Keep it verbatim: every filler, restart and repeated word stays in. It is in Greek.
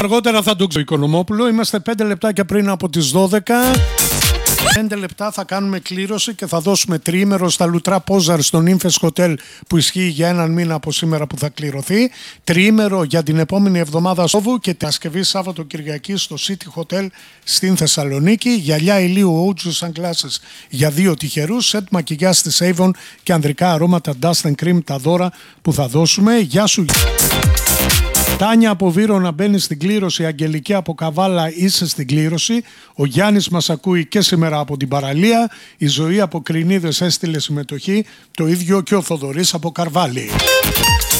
Αργότερα θα τον ξέρω Οικονομόπουλο. Είμαστε πέντε λεπτάκια πριν από τις δώδεκα. Πέντε λεπτά θα κάνουμε κλήρωση και θα δώσουμε τριήμερο στα Λουτρά Πόζαρ στο Νύμφες Hotel που ισχύει για έναν μήνα από σήμερα που θα κληρωθεί. Τριήμερο για την επόμενη εβδομάδα Σόβου και την Παρασκευή Σάββατο Κυριακή στο City Hotel στην Θεσσαλονίκη. Γυαλιά ηλίου Ojo Sunglasses για δύο τυχερούς. Σετ μακιγιάζ της Avon και ανδρικά αρώματα Dust and Cream τα δώρα που θα δώσουμε. Γεια σου. Τάνια από Βύρο να μπαίνει στην κλήρωση, Αγγελική από Καβάλα είσαι στην κλήρωση, ο Γιάννης μας ακούει και σήμερα από την παραλία, η Ζωή από Κρινίδες έστειλε συμμετοχή, το ίδιο και ο Θοδωρής από Καρβάλι.